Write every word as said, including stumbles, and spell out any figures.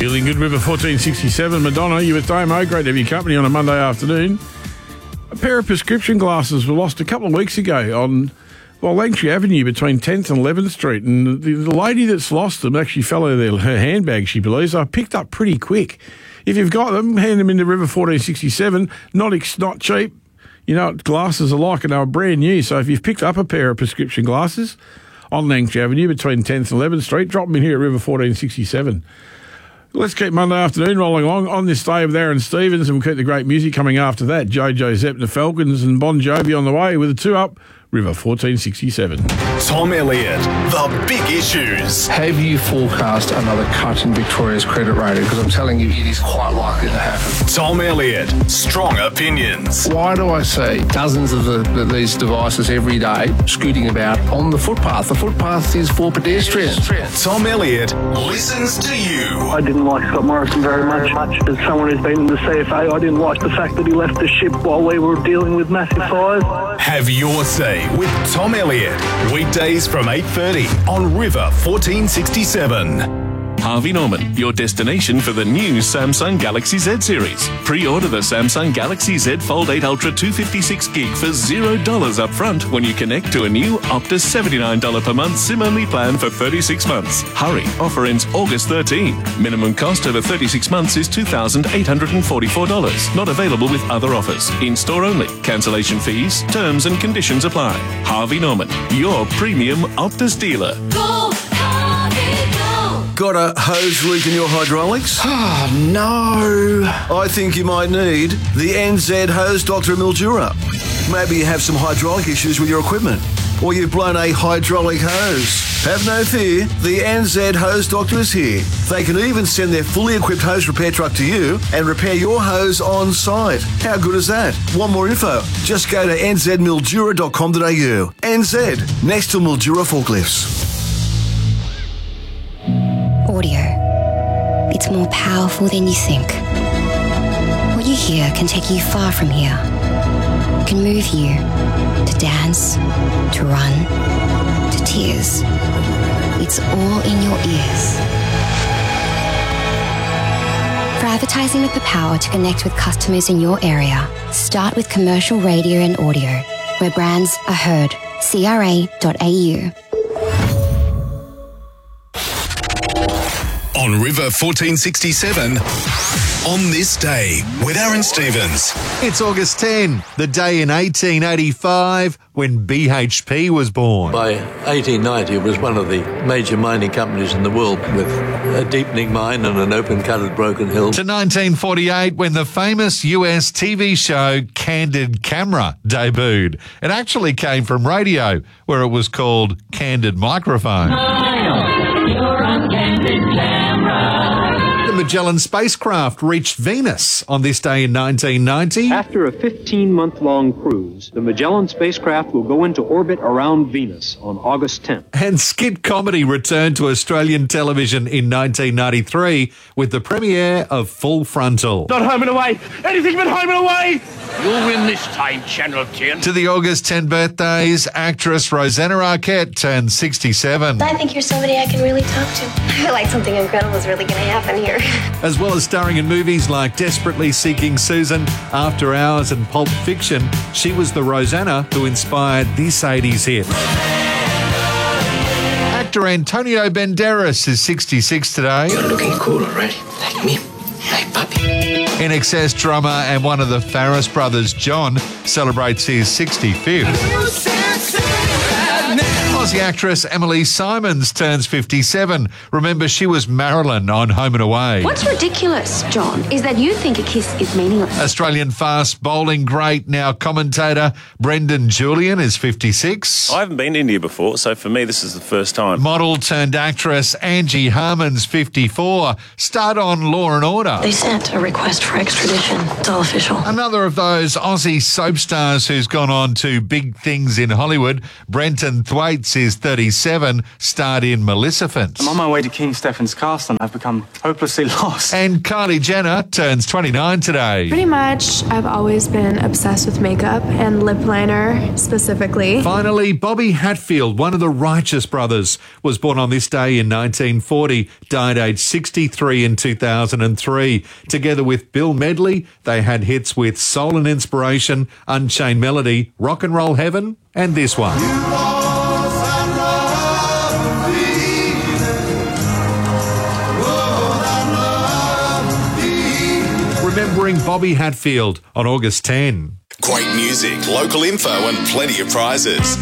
Feeling good, River fourteen sixty-seven. Madonna, you with Damo. Great to have your company on a Monday afternoon. A pair of prescription glasses were lost a couple of weeks ago on, well, Langtree Avenue between tenth and eleventh Street. And the, the lady that's lost them actually fell out of their, her handbag, she believes. I picked up pretty quick. If you've got them, hand them into River fourteen sixty-seven. Not, ex- not cheap. You know what glasses are like, and they were brand new. So if you've picked up a pair of prescription glasses on Langtree Avenue between tenth and eleventh Street, drop them in here at River fourteen sixty-seven. Let's keep Monday afternoon rolling along on this day with Aaron Stevens, and we'll keep the great music coming after that. Jojo Zepp and the Falcons and Bon Jovi on the way with a two up. River fourteen sixty-seven. Tom Elliott, the big issues. Have you forecast another cut in Victoria's credit rating? Because I'm telling you, it is quite likely to happen. Tom Elliott, strong opinions. Why do I see dozens of the, the, these devices every day scooting about on the footpath? The footpath is for pedestrians. Tom Elliott listens to you. I didn't like Scott Morrison very much. As someone who's been in the C F A, I didn't like the fact that he left the ship while we were dealing with massive fires. Have your say with Tom Elliott. Weekdays from eight thirty on River fourteen sixty-seven. Harvey Norman, your destination for the new Samsung Galaxy Z series. Pre-order the Samsung Galaxy Z Fold eight Ultra two fifty-six gig for zero dollars up front when you connect to a new Optus seventy-nine dollars per month SIM-only plan for thirty-six months. Hurry, offer ends August thirteenth. Minimum cost over thirty-six months is two thousand eight hundred forty-four dollars. Not available with other offers. In-store only. Cancellation fees, terms and conditions apply. Harvey Norman, your premium Optus dealer. Go, Harvey, go! Got a hose leak in your hydraulics? Oh, no. I think you might need the N Z Hose Doctor Mildura. Maybe you have some hydraulic issues with your equipment, or you've blown a hydraulic hose. Have no fear, the N Z Hose Doctor is here. They can even send their fully equipped hose repair truck to you and repair your hose on site. How good is that? Want more info? Just go to n z mildura dot com dot a u. N Z, next to Mildura Forklifts. Audio. It's more powerful than you think. What you hear can take you far from here. It can move you to dance, to run, to tears. It's all in your ears. For advertising with the power to connect with customers in your area, start with commercial radio and audio, where brands are heard. c r a dot a u. On River fourteen sixty-seven, on this day with Aaron Stevens. It's August tenth, the day in eighteen eighty-five when B H P was born. By eighteen ninety, it was one of the major mining companies in the world, with a deepening mine and an open-cutted Broken Hill. To nineteen forty-eight, when the famous U S T V show Candid Camera debuted. It actually came from radio, where it was called Candid Microphone. Smile, you're on Candid Camera. The Magellan spacecraft reached Venus on this day in nineteen ninety. After a fifteen-month-long cruise, the Magellan spacecraft will go into orbit around Venus on August tenth. And skit comedy returned to Australian television in nineteen ninety-three with the premiere of Full Frontal. Not home and away. Anything but home and away. You'll win this time, Channel ten. To the August tenth birthdays, actress Rosanna Arquette turned sixty-seven. I think you're somebody I can really talk to. I feel like something incredible is really going to happen here. As well as starring in movies like Desperately Seeking Susan, After Hours and Pulp Fiction, she was the Rosanna who inspired this eighties hit. Actor Antonio Banderas is sixty-six today. You're looking cool already, like me. Hey, puppy. In Excess drummer and one of the Farris brothers, John, celebrates his sixty-fifth. Aussie actress Emily Simons turns fifty-seven. Remember, she was Marilyn on Home and Away. What's ridiculous, John, is that you think a kiss is meaningless. Australian fast bowling great, now commentator Brendan Julian is fifty-six. I haven't been to India before, so for me this is the first time. Model turned actress Angie Harmon's fifty-four. Starred on Law and Order. They sent a request for extradition. It's all official. Another of those Aussie soap stars who's gone on to big things in Hollywood, Brenton Thwaites Alex is thirty-seven, starred in Maleficent. I'm on my way to King Stephen's Castle and I've become hopelessly lost. And Kylie Jenner turns twenty-nine today. Pretty much, I've always been obsessed with makeup and lip liner specifically. Finally, Bobby Hatfield, one of the Righteous Brothers, was born on this day in nineteen forty, died aged sixty-three in two thousand three. Together with Bill Medley, they had hits with Soul and Inspiration, Unchained Melody, Rock and Roll Heaven, and this one. Remembering Bobby Hatfield on August tenth. Great music, local info and plenty of prizes.